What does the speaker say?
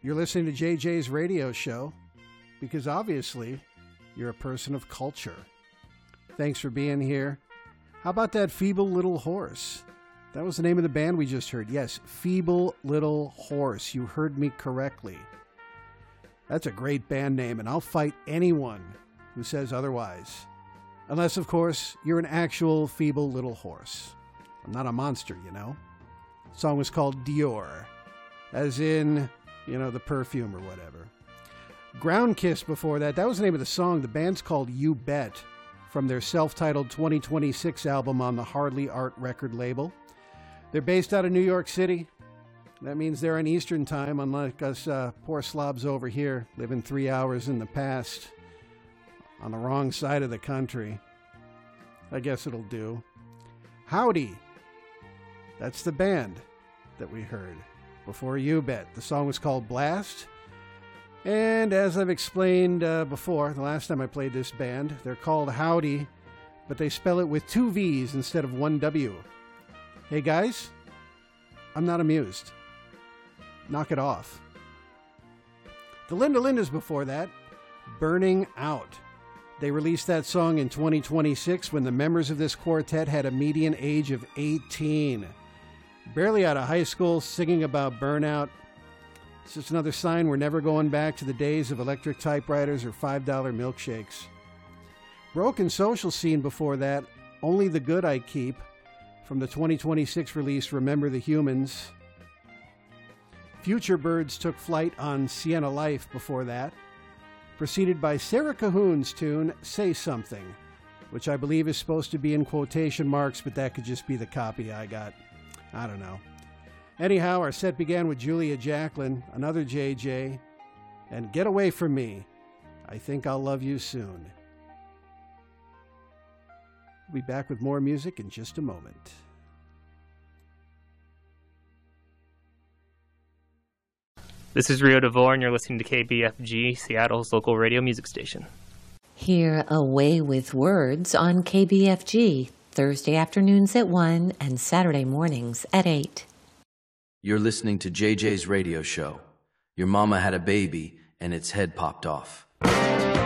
You're listening to JJ's radio show because obviously you're a person of culture. Thanks for being here. How about that Feeble Little Horse? That was the name of the band we just heard. Yes, Feeble Little Horse. You heard me correctly. That's a great band name, and I'll fight anyone who says otherwise. Unless, of course, you're an actual feeble little horse. I'm not a monster, you know. The song was called Dior, as in, you know, the perfume or whatever. Ground Kiss before that. That was the name of the song. The band's called You Bet, from their self-titled 2026 album on the Hardly Art record label. They're based out of New York City. That means they're on Eastern time, unlike us poor slobs over here, living 3 hours in the past, on the wrong side of the country. I guess it'll do. Howdy. That's the band that we heard before You Bet. The song was called Blast. And as I've explained before, the last time I played this band, they're called Howdy, but they spell it with 2 V's instead of 1 W. Hey guys, I'm not amused. Knock it off. The Linda Lindas before that, Burning Out. They released that song in 2026 when the members of this quartet had a median age of 18. Barely out of high school, singing about burnout. It's just another sign we're never going back to the days of electric typewriters or $5 milkshakes. Broken Social Scene before that, Only the Good I Keep, from the 2026 release Remember the Humans. Future Birds took flight on Sienna Life before that, preceded by Sarah Cahoon's tune Say Something, which I believe is supposed to be in quotation marks, but that could just be the copy I got. I don't know. Anyhow, our set began with Julia Jacklin, another JJ, and Get Away From Me, I Think I'll Love You Soon. We'll be back with more music in just a moment. This is Rio DeVore, and you're listening to KBFG, Seattle's local radio music station. Hear Away with Words on KBFG, Thursday afternoons at 1 and Saturday mornings at 8. You're listening to JJ's radio show. Your mama had a baby, and its head popped off.